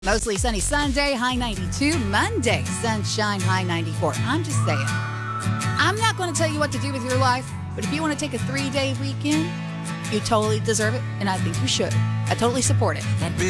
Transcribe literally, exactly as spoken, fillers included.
Mostly sunny Sunday, high ninety-two. Monday, sunshine, high ninety-four. I'm just saying. I'm not going to tell you what to do with your life, but if you want to take a three-day weekend, you totally deserve it, and I think you should. I totally support it.